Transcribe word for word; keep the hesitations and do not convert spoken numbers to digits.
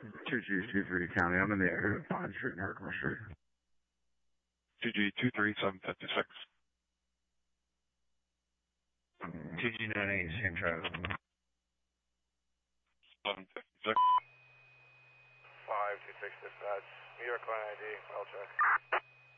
two G two three County. I'm in the area of Pine Street and Herkimer Street. two G two three seven fifty-six. two G nine eight, same traffic. seven fifty-six. five two six dispatch. New York Line I D, I'll check.